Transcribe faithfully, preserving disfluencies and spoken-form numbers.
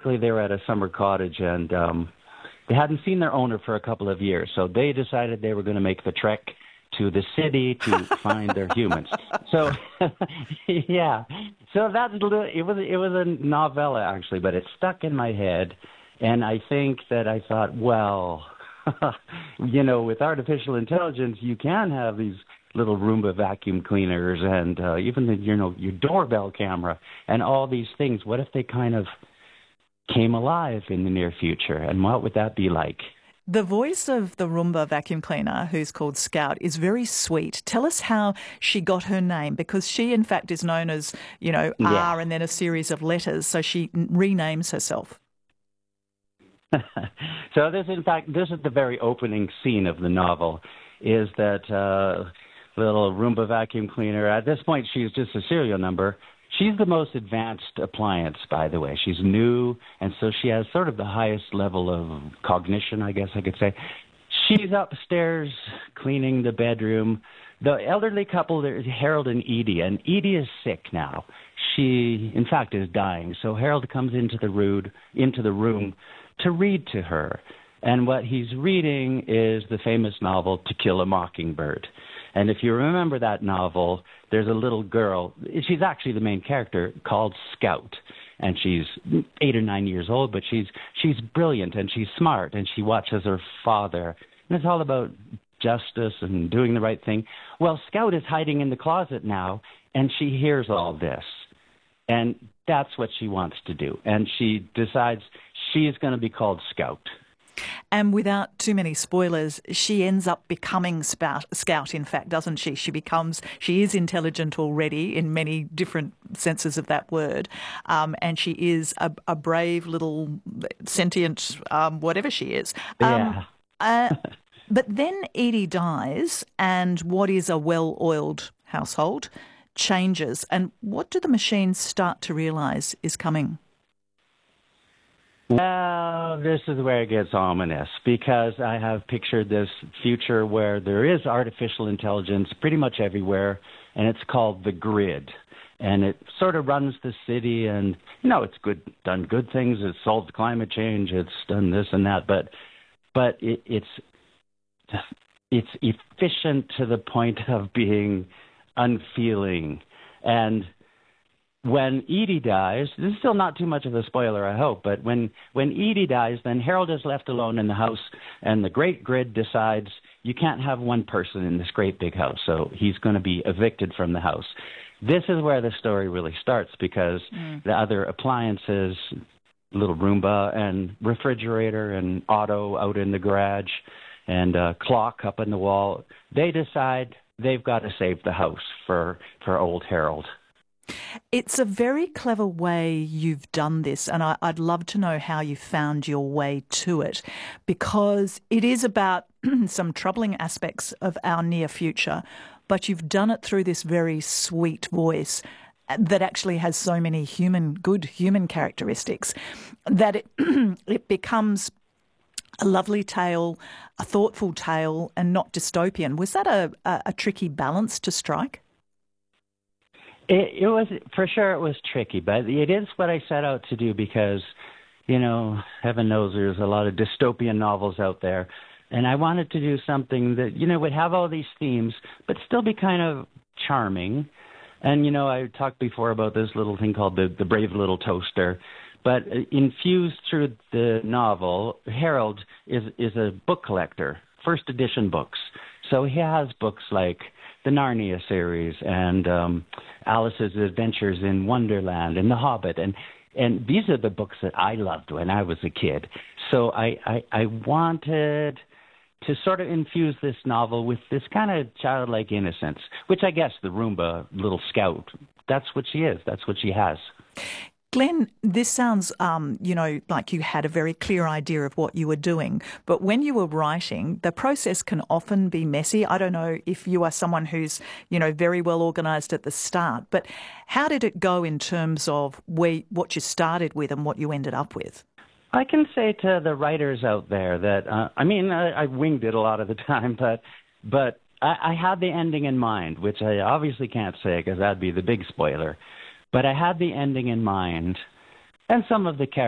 basically they were at a summer cottage, and um, they hadn't seen their owner for a couple of years, so they decided they were going to make the trek to the city to find their humans. So, yeah. So that's a little, it was it was a novella actually, but it stuck in my head, and I think that I thought, well, you know, with artificial intelligence, you can have these little Roomba vacuum cleaners and uh, even the, you know, your doorbell camera and all these things. What if they kind of came alive in the near future, and what would that be like? The voice of the Roomba vacuum cleaner, who's called Scout, is very sweet. Tell us how she got her name, because she, in fact, is known as, you know, Yeah. R and then a series of letters, so she renames herself. So this, in fact, this is the very opening scene of the novel, is that uh, little Roomba vacuum cleaner. At this point, she's just a serial number. She's the most advanced appliance, by the way. She's new, and so she has sort of the highest level of cognition, I guess I could say. She's upstairs cleaning the bedroom. The elderly couple, there's Harold and Edie, and Edie is sick now. She, in fact, is dying. So Harold comes into the, rude, into the room to read to her. And what he's reading is the famous novel To Kill a Mockingbird. And if you remember that novel, there's a little girl. She's actually the main character, called Scout. And she's eight or nine years old, but she's she's brilliant and she's smart, and she watches her father. And it's all about justice and doing the right thing. Well, Scout is hiding in the closet now, and she hears all this. And that's what she wants to do. And she decides she is going to be called Scout. And without too many spoilers, she ends up becoming Spout, Scout, in fact, doesn't she? She becomes, she is intelligent already in many different senses of that word. Um, and she is a, a brave little sentient, um, whatever she is. Um, Yeah. uh, but then Edie dies, and what is a well-oiled household changes. And what do the machines start to realise is coming? Well, this is where it gets ominous, because I have pictured this future where there is artificial intelligence pretty much everywhere, and it's called the grid. And it sort of runs the city, and, you know, it's good, done good things. It's solved climate change. It's done this and that. But but it, it's it's efficient to the point of being unfeeling. And when Edie dies, this is still not too much of a spoiler, I hope, but when, when Edie dies, then Harold is left alone in the house, and the great grid decides you can't have one person in this great big house, so he's going to be evicted from the house. This is where the story really starts, because mm. the other appliances, little Roomba and refrigerator and auto out in the garage and a clock up in the wall, they decide they've got to save the house for, for old Harold. It's a very clever way you've done this, and I, I'd love to know how you found your way to it, because it is about some troubling aspects of our near future, but you've done it through this very sweet voice that actually has so many human, good human characteristics that it, it becomes a lovely tale, a thoughtful tale, and not dystopian. Was that a, a, a tricky balance to strike? It, it was, for sure it was tricky, but it is what I set out to do, because, you know, heaven knows there's a lot of dystopian novels out there, and I wanted to do something that, you know, would have all these themes, but still be kind of charming. And, you know, I talked before about this little thing called the, the Brave Little Toaster, but infused through the novel, Harold is, is a book collector, first edition books. So he has books like the Narnia series and um, Alice's Adventures in Wonderland and The Hobbit. And, and these are the books that I loved when I was a kid. So I, I, I wanted to sort of infuse this novel with this kind of childlike innocence, which I guess the Roomba little Scout, that's what she is. That's what she has. Glenn, this sounds, um, you know, like you had a very clear idea of what you were doing. But when you were writing, the process can often be messy. I don't know if you are someone who's, you know, very well organised at the start. But how did it go in terms of where, what you started with and what you ended up with? I can say to the writers out there that, uh, I mean, I, I winged it a lot of the time, but but I, I had the ending in mind, which I obviously can't say because that'd be the big spoiler. But I had the ending in mind, and some of the characters.